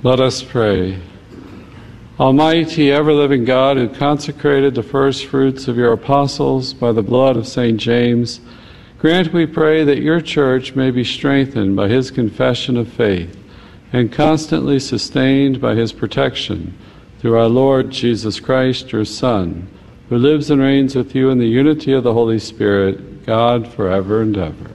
Let us pray. Almighty, ever-living God, who consecrated the first fruits of your apostles by the blood of St. James, grant, we pray, that your church may be strengthened by his confession of faith and constantly sustained by his protection through our Lord Jesus Christ, your Son, who lives and reigns with you in the unity of the Holy Spirit, God, forever and ever.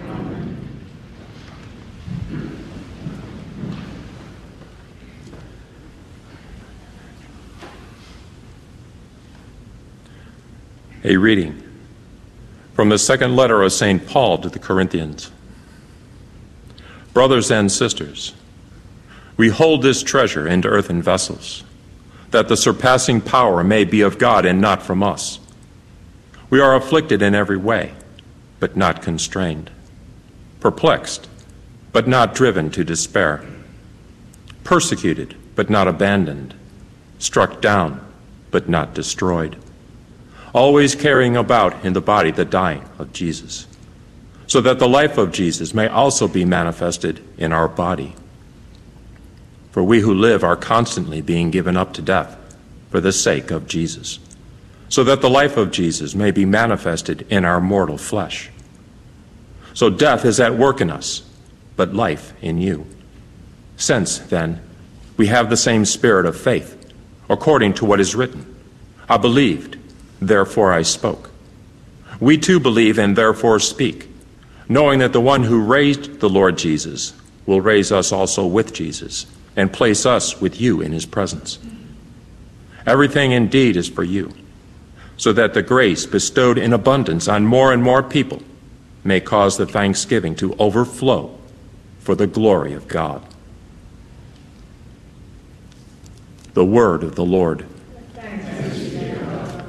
A reading from the second letter of St. Paul to the Corinthians. Brothers and sisters, we hold this treasure in earthen vessels, that the surpassing power may be of God and not from us. We are afflicted in every way, but not constrained, perplexed, but not driven to despair, persecuted, but not abandoned, struck down, but not destroyed, always carrying about in the body the dying of Jesus, so that the life of Jesus may also be manifested in our body. For we who live are constantly being given up to death for the sake of Jesus, so that the life of Jesus may be manifested in our mortal flesh. So death is at work in us, but life in you. Since, then, we have the same spirit of faith, according to what is written, I believed, therefore I spoke. We too believe and therefore speak, knowing that the one who raised the Lord Jesus will raise us also with Jesus and place us with you in his presence. Everything indeed is for you, so that the grace bestowed in abundance on more and more people may cause the thanksgiving to overflow for the glory of God. The word of the Lord.